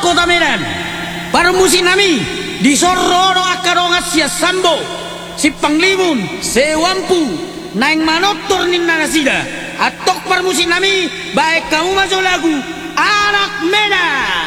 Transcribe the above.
kota Medan. Parmusin nami di sororo akarongas sia sambo si panglimun sewampu naing manotor ninna nasida atok parmusin nami baik kamu masuk lagu anak Medan.